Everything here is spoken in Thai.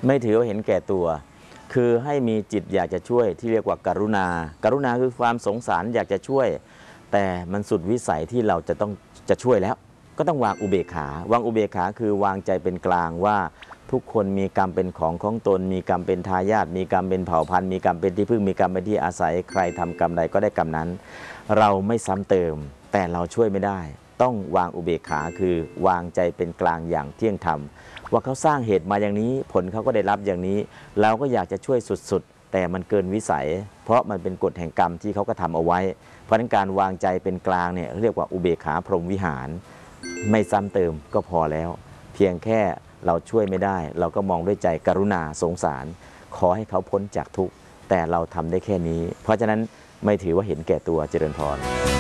ไม่ถือว่าเห็นแก่ตัวคือให้มีจิตอยากจะช่วยที่เรียกว่ากรุณากรุณาคือความสงสารอยากจะช่วยแต่มันสุดวิสัยที่เราจะช่วยแล้วก็ต้องวางอุเบกขาวางอุเบกขาคือวางใจเป็นกลางว่าทุกคนมีกรรมเป็นของตนมีกรรมเป็นทายาทมีกรรมเป็นเผ่าพันธุ์มีกรรมเป็นที่พึ่งมีกรรมเป็นที่อาศัยใครทำกรรมใดก็ได้กรรมนั้นเราไม่ซ้ำเติมแต่เราช่วยไม่ได้ต้องวางอุเบกขาคือวางใจเป็นกลางอย่างเที่ยงธรรมว่าเขาสร้างเหตุมาอย่างนี้ผลเขาก็ได้รับอย่างนี้เราก็อยากจะช่วยสุดๆแต่มันเกินวิสัยเพราะมันเป็นกฎแห่งกรรมที่เขาก็ทำเอาไว้เพราะฉะนั้นการวางใจเป็นกลางเนี่ยเรียกว่าอุเบกขาพรหมวิหารไม่ซ้ำเติมก็พอแล้วเพียงแค่เราช่วยไม่ได้เราก็มองด้วยใจกรุณาสงสารขอให้เขาพ้นจากทุกข์แต่เราทำได้แค่นี้เพราะฉะนั้นไม่ถือว่าเห็นแก่ตัวเจริญพร